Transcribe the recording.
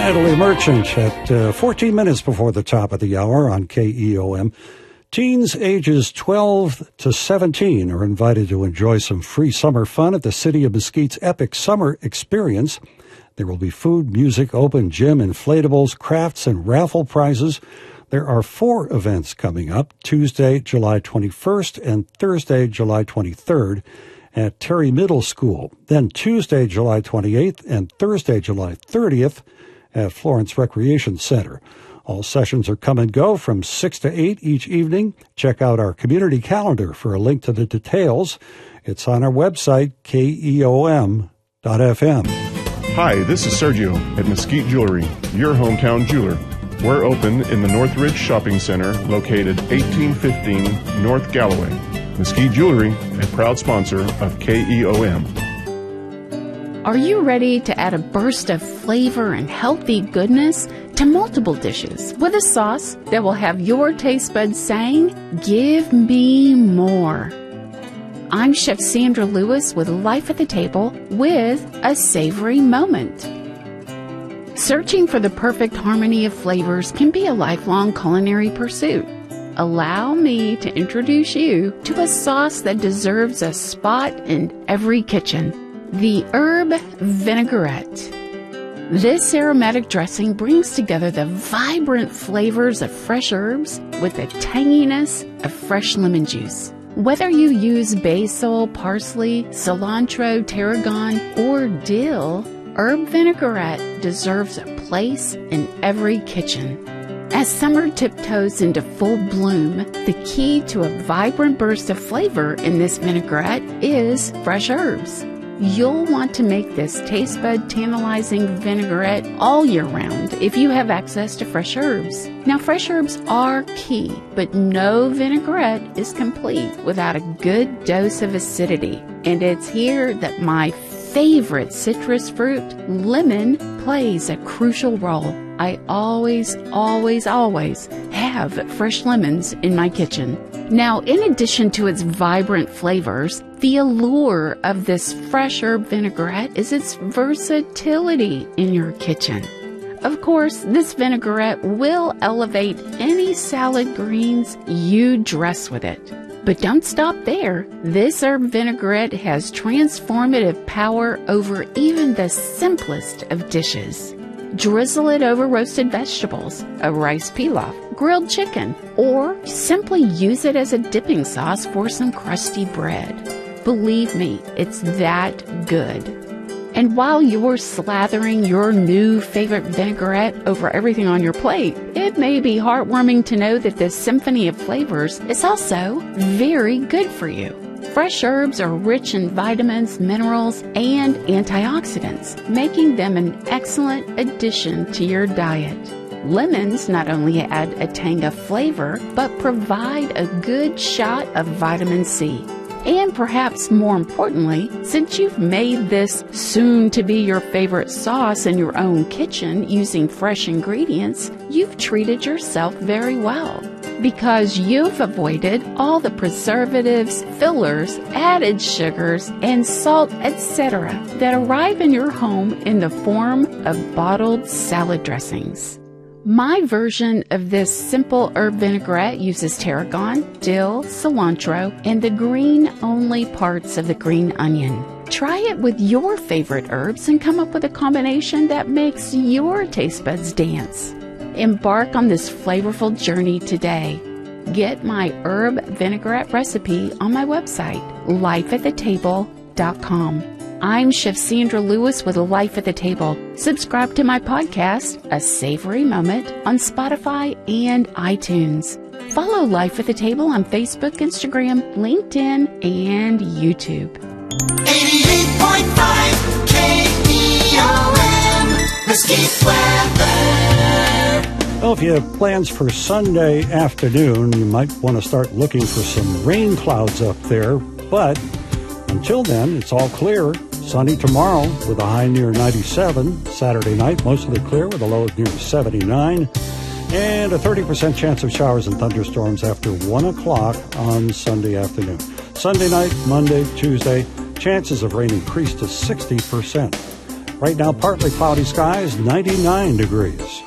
Natalie Merchant at 14 minutes before the top of the hour on KEOM. Teens ages 12 to 17 are invited to enjoy some free summer fun at the City of Mesquite's Epic Summer Experience. There will be food, music, open gym, inflatables, crafts, and raffle prizes. There are 4 events coming up, Tuesday, July 21st and Thursday, July 23rd at Terry Middle School. Then Tuesday, July 28th and Thursday, July 30th at Florence Recreation Center. All sessions are come and go from 6 to 8 each evening. Check out our community calendar for a link to the details. It's on our website, keom.fm. Hi, this is Sergio at Mesquite Jewelry, your hometown jeweler. We're open in the Northridge Shopping Center, located 1815 North Galloway. Mesquite Jewelry, a proud sponsor of KEOM. Are you ready to add a burst of flavor and healthy goodness to multiple dishes with a sauce that will have your taste buds saying, "Give me more"? I'm Chef Sandra Lewis with Life at the Table with a savory moment. Searching for the perfect harmony of flavors can be a lifelong culinary pursuit. Allow me to introduce you to a sauce that deserves a spot in every kitchen. The herb vinaigrette. This aromatic dressing brings together the vibrant flavors of fresh herbs with the tanginess of fresh lemon juice. Whether you use basil, parsley, cilantro, tarragon, or dill, herb vinaigrette deserves a place in every kitchen. As summer tiptoes into full bloom, the key to a vibrant burst of flavor in this vinaigrette is fresh herbs. You'll want to make this taste bud tantalizing vinaigrette all year round if you have access to fresh herbs. Now, fresh herbs are key, but no vinaigrette is complete without a good dose of acidity. And it's here that my favorite citrus fruit, lemon, plays a crucial role. I always have fresh lemons in my kitchen. Now, in addition to its vibrant flavors, the allure of this fresh herb vinaigrette is its versatility in your kitchen. Of course, this vinaigrette will elevate any salad greens you dress with it. But don't stop there. This herb vinaigrette has transformative power over even the simplest of dishes. Drizzle it over roasted vegetables, a rice pilaf, grilled chicken, or simply use it as a dipping sauce for some crusty bread. Believe me, it's that good. And while you're slathering your new favorite vinaigrette over everything on your plate, it may be heartwarming to know that this symphony of flavors is also very good for you. Fresh herbs are rich in vitamins, minerals, and antioxidants, making them an excellent addition to your diet. Lemons not only add a tang of flavor, but provide a good shot of vitamin C. And perhaps more importantly, since you've made this soon-to-be your favorite sauce in your own kitchen using fresh ingredients, you've treated yourself very well. Because you've avoided all the preservatives, fillers, added sugars, and salt, etc. that arrive in your home in the form of bottled salad dressings. My version of this simple herb vinaigrette uses tarragon, dill, cilantro, and the green-only parts of the green onion. Try it with your favorite herbs and come up with a combination that makes your taste buds dance. Embark on this flavorful journey today. Get my herb vinaigrette recipe on my website, lifeatthetable.com. I'm Chef Sandra Lewis with Life at the Table. Subscribe to my podcast, A Savory Moment, on Spotify and iTunes. Follow Life at the Table on Facebook, Instagram, LinkedIn, and YouTube. 88.5 KEOM, Mesquite weather. Well, if you have plans for Sunday afternoon, you might want to start looking for some rain clouds up there. But until then, it's all clear. Sunny tomorrow with a high near 97. Saturday night, mostly clear with a low near 79. And a 30% chance of showers and thunderstorms after 1 o'clock on Sunday afternoon. Sunday night, Monday, Tuesday, chances of rain increase to 60%. Right now, partly cloudy skies, 99 degrees.